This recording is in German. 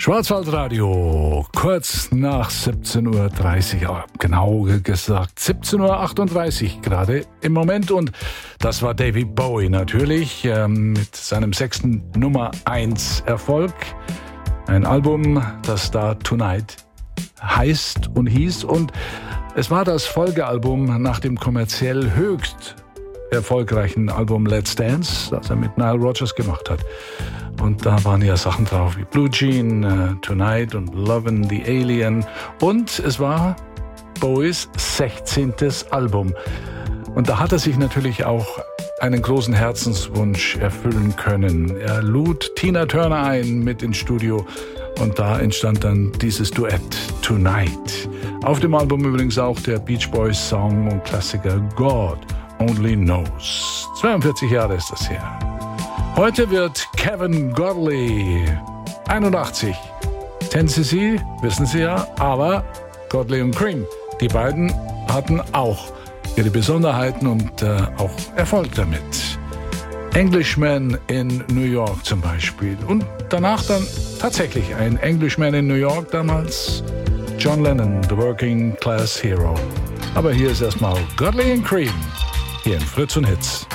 Schwarzwaldradio, kurz nach 17.30 Uhr, genau gesagt 17.38 Uhr gerade im Moment. Und das war David Bowie natürlich mit seinem 6. Nummer 1 Erfolg. Ein Album, das da Tonight heißt und hieß. Und es war das Folgealbum nach dem kommerziell höchst erfolgreichen Album Let's Dance, das er mit Nile Rodgers gemacht hat. Und da waren ja Sachen drauf wie Blue Jean, Tonight und Lovin' the Alien. Und es war Bowies 16. Album. Und da hat er sich natürlich auch einen großen Herzenswunsch erfüllen können. Er lud Tina Turner ein mit ins Studio und da entstand dann dieses Duett Tonight. Auf dem Album übrigens auch der Beach Boys Song und Klassiker God Only Knows. 42 Jahre ist das her. Heute wird Kevin Godley 81. Kennen Sie sie? Wissen Sie ja. Aber Godley und Creme, die beiden hatten auch ihre Besonderheiten und auch Erfolg damit. Englishman in New York zum Beispiel. Und danach dann tatsächlich ein Englishman in New York damals. John Lennon, The Working Class Hero. Aber hier ist erstmal Godley and Creme hier in Fritz und Hits.